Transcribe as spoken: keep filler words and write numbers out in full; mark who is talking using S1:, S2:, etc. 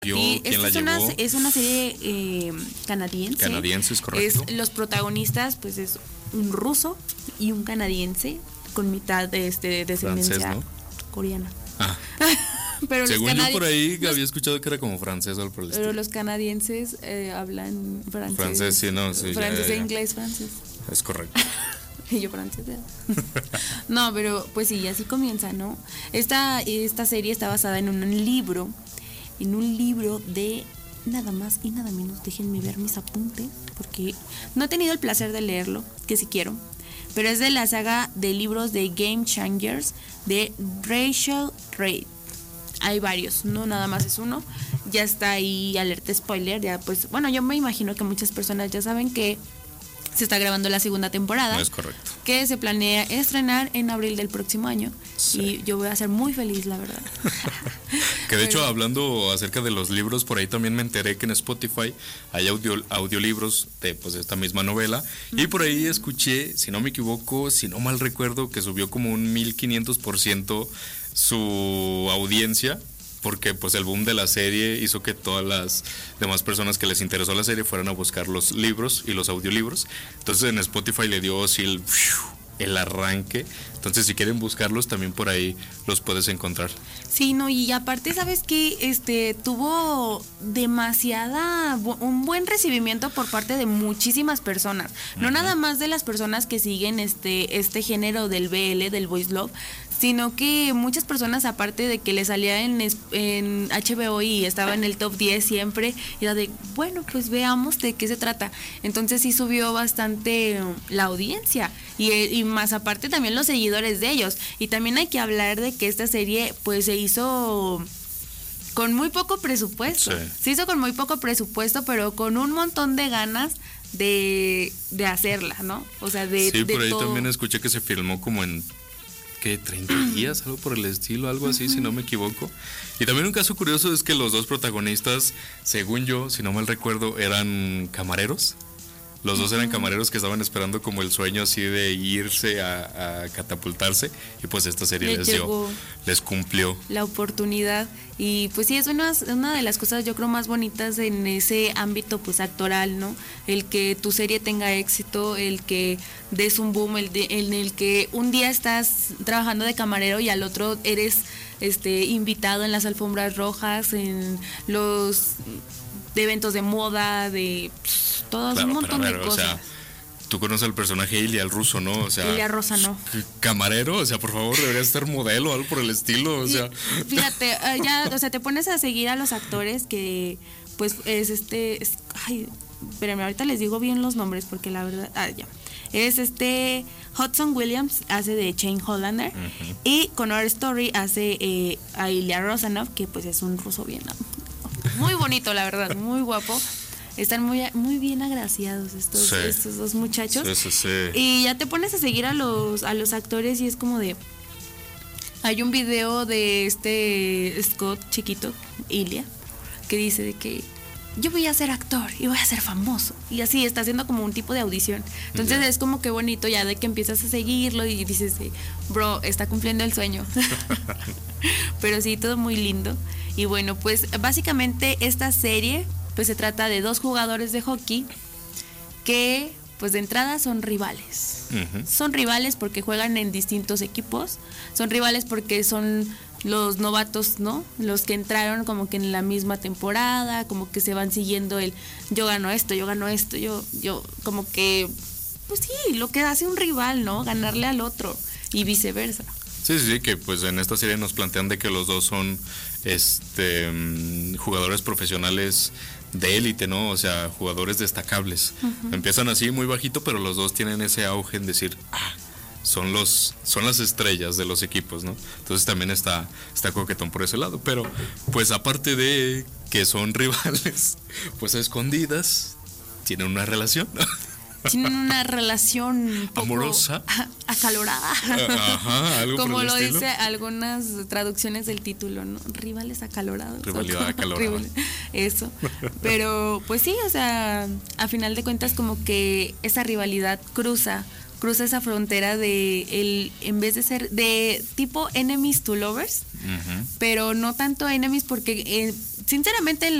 S1: Sí,
S2: ¿Quién
S1: esta
S2: la
S1: es una,
S2: llevó?
S1: es una serie eh, canadiense.
S2: Canadiense, es correcto.
S1: Es, los protagonistas, pues es un ruso y un canadiense con mitad de este descendencia
S2: Francés, ¿no?
S1: coreana.
S2: Ah.
S1: Pero
S2: Según
S1: los
S2: yo
S1: canadi-
S2: por ahí
S1: los-
S2: había escuchado que era como francés o algo por el
S1: Pero
S2: estilo.
S1: los canadienses eh, hablan francés.
S2: Francés, sí, no, sí, ya,
S1: Francés
S2: ya,
S1: e
S2: ya.
S1: inglés, francés.
S2: Es correcto.
S1: Y yo francés. No, pero pues sí, así comienza, ¿no? Esta, esta serie está basada en un libro, en un libro de nada más y nada menos, déjenme ver mis apuntes, porque no he tenido el placer de leerlo, que sí quiero, pero es de la saga de libros de Game Changers de Rachel Reid. Hay varios, no nada más es uno. Ya está ahí alerta spoiler, ya pues, bueno, yo me imagino que muchas personas ya saben que se está grabando la segunda temporada.
S2: No es correcto.
S1: Que se planea estrenar en abril del próximo año.
S2: Sí.
S1: Y yo voy a ser muy feliz, la verdad.
S2: Que de hecho,
S1: Pero-
S2: hablando acerca de los libros, por ahí también me enteré que en Spotify hay audio, audiolibros de pues esta misma novela. Y por ahí escuché, si no me equivoco, si no mal recuerdo, que subió como un mil quinientos por ciento su audiencia. Porque pues el boom de la serie hizo que todas las demás personas que les interesó la serie fueran a buscar los libros y los audiolibros. Entonces en Spotify le dio así el, el arranque. Entonces si quieren buscarlos también por ahí los puedes encontrar.
S1: Sí, no, y aparte, ¿sabes qué? Este, tuvo demasiada, bu- un buen recibimiento por parte de muchísimas personas. No
S2: Ujú.
S1: nada más de las personas que siguen este, este género del B L, del voice love, sino que muchas personas, aparte de que le salía en, es- en H B O y estaba en el top diez siempre, era de, bueno, pues veamos de qué se trata. Entonces sí subió bastante eh, la audiencia y, eh, y más aparte también los seguidores de ellos. Y también hay que hablar de que esta serie pues se hizo con muy poco presupuesto.
S2: Sí.
S1: Se hizo con muy poco presupuesto, pero con un montón de ganas de, de hacerla, ¿no? O sea, de,
S2: Sí,
S1: de
S2: por ahí
S1: todo.
S2: también escuché que se filmó como en ¿qué? treinta días, algo por el estilo, algo así, si no me equivoco. Y también un caso curioso es que los dos protagonistas, según yo, si no mal recuerdo, eran camareros. Los dos eran camareros que estaban esperando como el sueño así de irse a, a catapultarse. Y pues esta serie
S1: Les
S2: les dio,
S1: llegó
S2: les cumplió.
S1: la oportunidad. Y pues sí, es una, una de las cosas yo creo más bonitas en ese ámbito pues actoral, ¿no? El que tu serie tenga éxito, el que des un boom, el de- en el que un día estás trabajando de camarero y al otro eres este invitado en las alfombras rojas, en los de eventos de moda, de pss, todos
S2: Claro,
S1: un
S2: pero a
S1: montón
S2: ver,
S1: de
S2: o
S1: cosas.
S2: sea, tú conoces al personaje Ilya, el ruso, ¿no? O sea,
S1: Ilya Rosa, no.
S2: c- camarero, o sea, por favor, debería ser modelo, algo por el estilo, o
S1: Y
S2: sea.
S1: fíjate, eh, ya, o sea, te pones a seguir a los actores que, pues, es este, es- ay, espérame, ahorita les digo bien los nombres porque la verdad, ah, ya, es este Hudson Williams hace de Shane Hollander
S2: Ujú.
S1: y Connor Story hace eh, a Ilya Rosanov, que pues es un ruso bien, muy bonito, la verdad, muy guapo. Están muy, muy bien agraciados estos,
S2: Sí.
S1: estos dos muchachos.
S2: Sí, sí, sí.
S1: Y ya te pones a seguir a los, a los actores y es como de... Hay un video de este Scott chiquito, Ilya, que dice de que yo voy a ser actor y voy a ser famoso. Y así está haciendo como un tipo de audición. Entonces
S2: Ya.
S1: es como que bonito ya de que empiezas a seguirlo y dices, eh, bro, está cumpliendo el sueño. Pero sí, todo muy lindo. Y bueno, pues básicamente esta serie pues se trata de dos jugadores de hockey que pues de entrada son rivales.
S2: Ujú.
S1: Son rivales porque juegan en distintos equipos, son rivales porque son los novatos, ¿no? Los que entraron como que en la misma temporada, como que se van siguiendo el yo gano esto, yo gano esto, yo yo como que pues sí, lo que hace un rival, ¿no? Ganarle al otro y viceversa.
S2: Sí, sí, sí, que pues en esta serie nos plantean de que los dos son este mm, jugadores profesionales de élite, ¿no? O sea, jugadores destacables.
S1: Ujú.
S2: Empiezan así muy bajito, pero los dos tienen ese auge en decir, ah, son los son las estrellas de los equipos, ¿no? Entonces también está está coquetón por ese lado, pero pues aparte de que son rivales, pues a escondidas tienen una relación.
S1: Tienen una relación un poco
S2: Amorosa.
S1: acalorada.
S2: Ajá, algo por
S1: Como
S2: el
S1: lo
S2: estilo.
S1: dice algunas traducciones del título, ¿no? Rivales acalorados.
S2: Rivalidad acalorada.
S1: Rival- Eso. Pero pues sí, o sea, a final de cuentas como que esa rivalidad cruza cruza esa frontera de el en vez de ser de tipo enemies to lovers,
S2: Ujú.
S1: pero no tanto enemies porque eh, sinceramente